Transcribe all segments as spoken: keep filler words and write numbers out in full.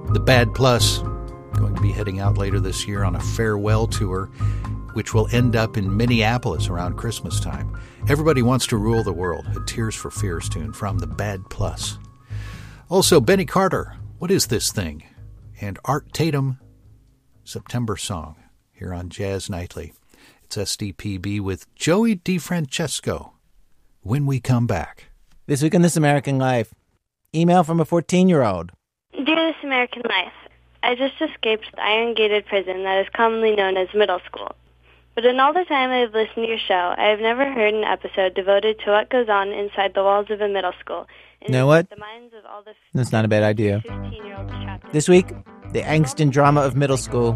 The Bad Plus, going to be heading out later this year on a farewell tour, which will end up in Minneapolis around Christmas time. Everybody Wants to Rule the World, a Tears for Fears tune from The Bad Plus. Also, Benny Carter, What Is This Thing? And Art Tatum, September Song, here on Jazz Nightly. It's S D P B with Joey DeFrancesco, When We Come Back. This week on This American Life, email from a fourteen-year-old. Dear This American Life, I just escaped the iron-gated prison that is commonly known as middle school. But in all the time I have listened to your show, I have never heard an episode devoted to what goes on inside the walls of a middle school. You know what? The minds of all the That's not a bad idea. fifteen-year-olds trapped in This week, the angst and drama of middle school.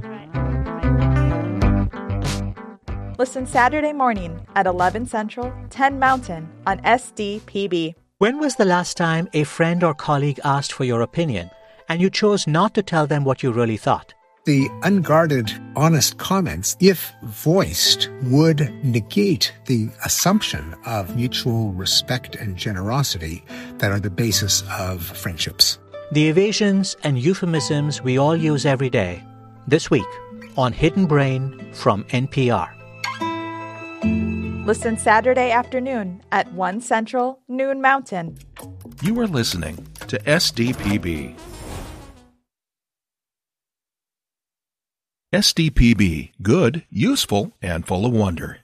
Listen Saturday morning at eleven Central, ten Mountain on S D P B. When was the last time a friend or colleague asked for your opinion and you chose not to tell them what you really thought? The unguarded, honest comments, if voiced, would negate the assumption of mutual respect and generosity that are the basis of friendships. The evasions and euphemisms we all use every day. This week on Hidden Brain from N P R. Listen Saturday afternoon at one Central, noon Mountain. You are listening to S D P B. S D P B, good, useful, and full of wonder.